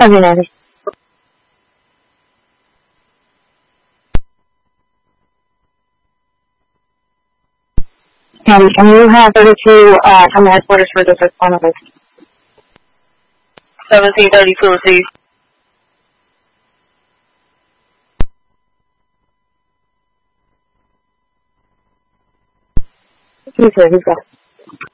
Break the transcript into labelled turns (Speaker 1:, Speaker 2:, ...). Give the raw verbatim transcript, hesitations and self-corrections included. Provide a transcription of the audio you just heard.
Speaker 1: Okay, Nancy. And, and you have thirty-two uh, from the headquarters for District one of it.
Speaker 2: seventeen thirty-two received.
Speaker 1: He's here, he's got it.